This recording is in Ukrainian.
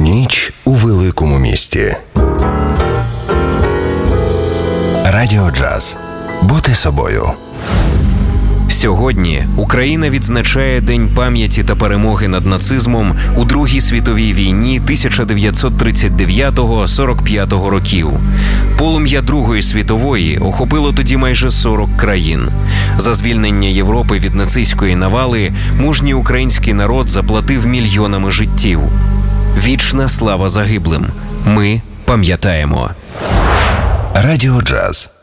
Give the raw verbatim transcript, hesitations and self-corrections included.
Ніч у великому місті. Радіо Джаз. Бути собою. Сьогодні Україна відзначає День пам'яті та перемоги над нацизмом у Другій світовій війні тисяча дев'ятсот тридцять дев'ятого - сорок п'ятого років. Полум'я Другої світової охопило тоді майже сорок країн. За звільнення Європи від нацистської навали мужній український народ заплатив мільйонами життів. Вічна слава загиблим. Ми пам'ятаємо. Радіо Джаз.